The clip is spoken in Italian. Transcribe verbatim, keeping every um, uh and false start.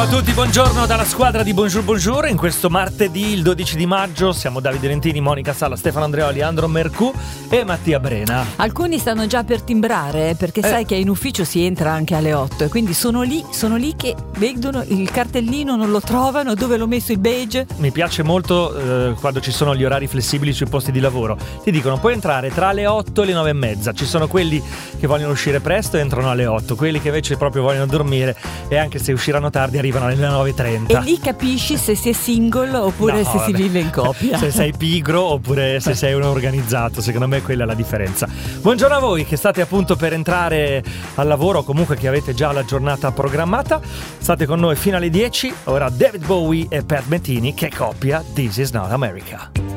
Ciao a tutti, buongiorno dalla squadra di Bonjour Bonjour. In questo martedì, il dodici di maggio, siamo Davide Lentini, Monica Sala, Stefano Andreoli, Andro Mercù e Mattia Brena. Alcuni stanno già per timbrare, perché eh. sai che in ufficio si entra anche alle otto e quindi sono lì, sono lì che vedono il cartellino, non lo trovano, dove l'ho messo il badge. Mi piace molto eh, quando ci sono gli orari flessibili sui posti di lavoro. Ti dicono puoi entrare tra le otto e le nove e mezza. Ci sono quelli che vogliono uscire presto e entrano alle otto, quelli che invece proprio vogliono dormire e anche se usciranno tardi arrivano alle nove e trenta. E lì capisci se si è single oppure no, se vabbè. si vive in coppia. Se sei pigro oppure se sei uno organizzato, secondo me quella è la differenza. Buongiorno a voi che state appunto per entrare al lavoro o comunque che avete già la giornata programmata. State con noi fino alle dieci. Ora David Bowie e Pat Metheny, che coppia, This Is Not America.